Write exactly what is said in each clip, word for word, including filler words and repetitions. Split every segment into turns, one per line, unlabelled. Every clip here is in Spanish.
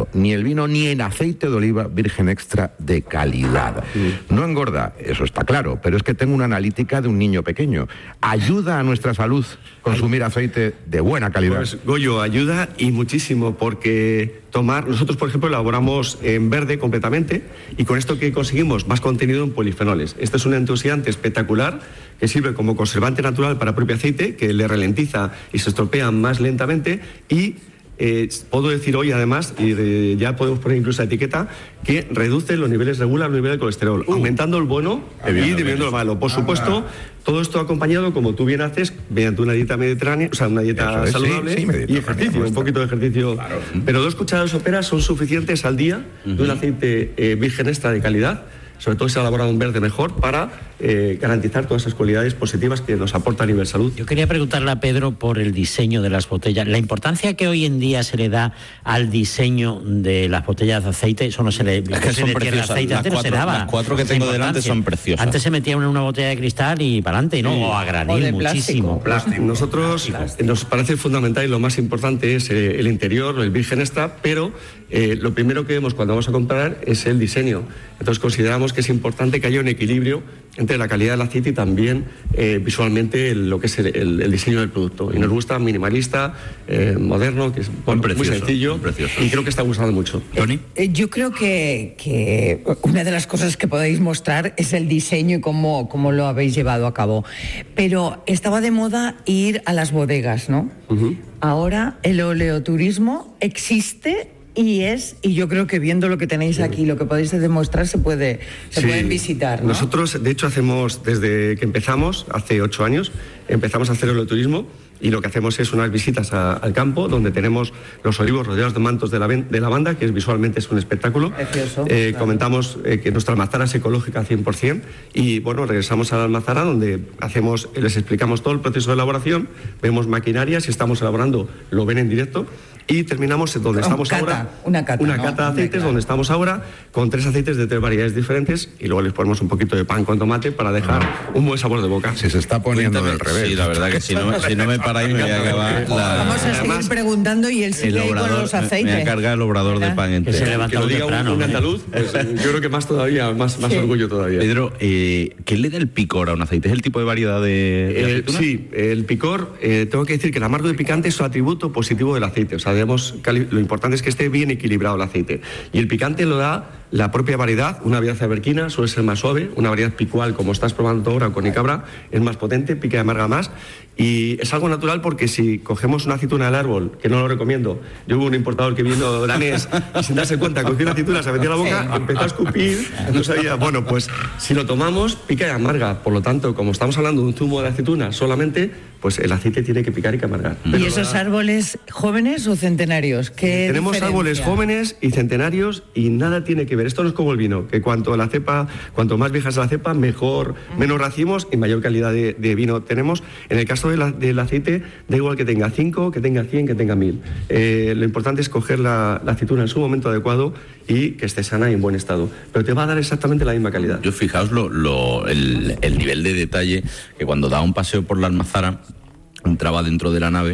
congelado, ni el vino ni en aceite de oliva virgen extra de calidad. No engorda, eso está claro, pero es que tengo una analítica de un niño pequeño. ¿Ayuda a nuestra salud consumir aceite de buena calidad?
Pues, Goyo, ayuda y muchísimo, porque tomar, nosotros por ejemplo elaboramos en verde completamente, y con esto que conseguimos más contenido en polifenoles. Este es un antioxidante espectacular que sirve como conservante natural para el propio aceite, que le ralentiza y se estropea más lentamente, y Eh, puedo decir hoy, además, y de, ya podemos poner incluso la etiqueta, que reduce los niveles, regula los niveles de colesterol, uh, aumentando el bueno y disminuyendo el malo. Por supuesto, todo esto acompañado, como tú bien haces, mediante una dieta mediterránea, o sea, una dieta es, saludable, sí, sí, y ejercicio, un poquito de ejercicio. Claro. Pero dos cucharadas soperas son suficientes al día uh-huh. de un aceite eh, virgen extra de calidad. Sobre todo si se ha elaborado un verde mejor, para eh, garantizar todas esas cualidades positivas que nos aporta a nivel salud.
Yo quería preguntarle a Pedro por el diseño de las botellas. La importancia que hoy en día se le da al diseño de las botellas de aceite, eso no se le...
Es que son preciosas.
Aceite,
las, cuatro, no se daba las cuatro que tengo delante son preciosas.
Antes se metía una en una botella de cristal y para adelante, ¿no? Sí. O a granil, o muchísimo.
Plástico. Plástico. Nosotros plástico. Nos parece fundamental y lo más importante es eh, el interior, el virgen extra, pero eh, lo primero que vemos cuando vamos a comprar es el diseño. Entonces consideramos que es importante que haya un equilibrio entre la calidad del aceite y también eh, visualmente el, lo que es el, el, el diseño del producto. Y nos gusta minimalista, eh, moderno, que es bueno, muy, precioso, muy sencillo, muy y creo que está gustando mucho.
¿Tony? Eh, yo creo que, que una de las cosas que podéis mostrar es el diseño y cómo, cómo lo habéis llevado a cabo. Pero estaba de moda ir a las bodegas, ¿no? Uh-huh. Ahora el oleoturismo existe. Y es, y yo creo que viendo lo que tenéis aquí, lo que podéis demostrar, se puede, se sí. pueden visitar, ¿no?
Nosotros, de hecho, hacemos, desde que empezamos, hace ocho años, empezamos a hacer oleoturismo, y lo que hacemos es unas visitas a, al campo, donde tenemos los olivos rodeados de mantos de, la, de lavanda, que es, visualmente es un espectáculo.
Precioso,
eh,
claro.
Comentamos eh, que nuestra almazara es ecológica al cien por ciento, y bueno, regresamos a la almazara, donde hacemos, les explicamos todo el proceso de elaboración, vemos maquinarias, si estamos elaborando, lo ven en directo, y terminamos donde
una
estamos
cata,
ahora.
Una cata,
Una
¿no?
cata de aceites, claro. Donde estamos ahora, con tres aceites de tres variedades diferentes, y luego les ponemos un poquito de pan con tomate para dejar ah. un buen sabor de boca.
Si se está poniendo
Cuéntame,
del revés.
Sí, la verdad que si no, si no me paráis me voy a acabar la...
Vamos a seguir Además, preguntando y él sigue
el obrador,
con los aceites.
Me voy a cargar el obrador ¿verdad? De pan entero.
Que se levanta
que lo diga
temprano,
un, un
¿eh?
andaluz, pues, yo creo que más todavía, más, más sí. orgullo todavía.
Pedro, eh, ¿qué le da el picor a un aceite? ¿Es el tipo de variedad de, de
eh, Sí, el picor, eh, tengo que decir que el amargo y el picante es un atributo positivo del aceite. O sea, debemos, lo importante es que esté bien equilibrado el aceite. Y el picante lo da la propia variedad. Una variedad aberquina suele ser más suave, una variedad picual, como estás probando ahora con Icabra, es más potente, pica y amarga más. Y es algo natural, porque si cogemos una aceituna del árbol, que no lo recomiendo, yo hubo un importador que vino danés y sin darse cuenta cogió una aceituna, se metió en la boca, sí. empezó a escupir, no sabía, bueno, pues si lo tomamos, pica y amarga. Por lo tanto, como estamos hablando de un zumo de aceituna solamente, pues el aceite tiene que picar y que amargar.
¿Y Pero esos la... árboles jóvenes o centenarios? ¿Qué
Tenemos
diferencia?
Árboles jóvenes y centenarios, y nada tiene que ver. Esto no es como el vino, que cuanto la cepa, cuanto más vieja es la cepa, mejor, menos racimos y mayor calidad de, de vino tenemos. En el caso de la, del aceite, da igual que tenga cinco, que tenga cien, que tenga mil. Eh, lo importante es coger la, la aceituna en su momento adecuado y que esté sana y en buen estado. Pero te va a dar exactamente la misma calidad.
Yo fijaos lo, lo, el, el nivel de detalle, que cuando daba un paseo por la almazara, entraba dentro de la nave,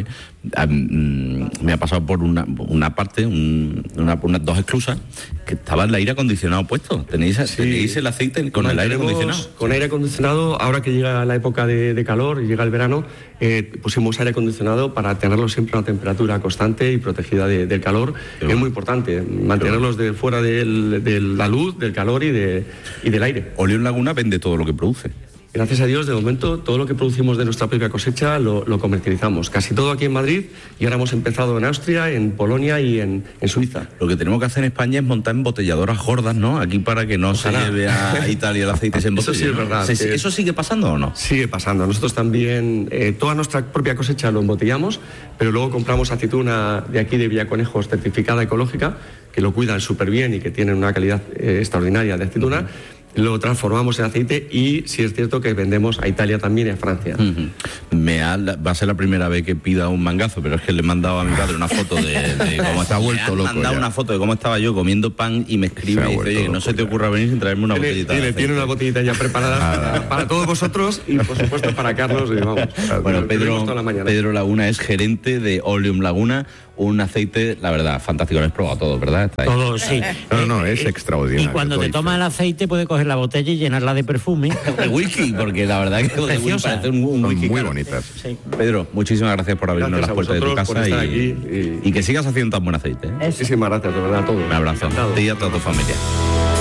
um, me ha pasado por una, una parte, un, una, unas dos esclusas, que estaba el aire acondicionado puesto. ¿Tenéis, sí. tenéis el aceite con el aire acondicionado?
Con aire acondicionado, ahora que llega la época de, de calor y llega el verano, eh, pusimos aire acondicionado para tenerlo siempre a una temperatura constante y protegida de, del calor. Pero, es muy importante, mantenerlos de, fuera de, de la luz, del calor y, de, y del aire.
Oleón Laguna vende todo lo que produce.
Gracias a Dios, de momento, todo lo que producimos de nuestra propia cosecha lo, lo comercializamos. Casi todo aquí en Madrid, y ahora hemos empezado en Austria, en Polonia y en, en Suiza.
Lo que tenemos que hacer en España es montar embotelladoras gordas, ¿no? Aquí para que no Ojalá. se lleve a Italia el aceite en botella.
Eso sí es verdad.
¿no? ¿Se, ¿Eso sigue pasando o no?
Sigue pasando. Nosotros también, eh, toda nuestra propia cosecha lo embotellamos, pero luego compramos aceituna de aquí de Villaconejos, certificada ecológica, que lo cuidan súper bien y que tienen una calidad eh, extraordinaria de aceituna. Uh-huh. Lo transformamos en aceite, y sí es cierto que vendemos a Italia también y a Francia.
Uh-huh. Me ha, va a ser la primera vez que pida un mangazo, pero es que le he mandado a mi padre una foto de, de cómo está vuelto loco. Me ha mandado ya. una foto de cómo estaba yo comiendo pan, y me escribe y dice, oye, que no se te ocurra venir sin traerme una
tiene,
botellita
tiene,
de
tiene una botellita ya preparada para, para todos vosotros y por supuesto para Carlos. Y vamos,
bueno, Pedro, Pedro Laguna es gerente de Oleum Laguna, un aceite, la verdad, fantástico. Lo has probado todo, ¿verdad? Está ahí.
Todo, sí.
No, no, es
Eh,
extraordinario.
Y cuando
doy
te
fe.
tomas el aceite, puedes coger la botella y llenarla de perfume.
De whisky, porque la verdad que lo de whisky
Preciosa.
parece un, un
Son
whisky
muy
caro.
bonitas.
Sí.
Pedro, muchísimas gracias por abrirnos
Gracias
las
a
puertas de tu
vosotros por
casa
estar
y,
aquí y-
y que sigas haciendo tan buen aceite. ¿eh?
Muchísimas gracias, de verdad, a todos.
Un abrazo.
Encantado.
A ti y a toda tu familia.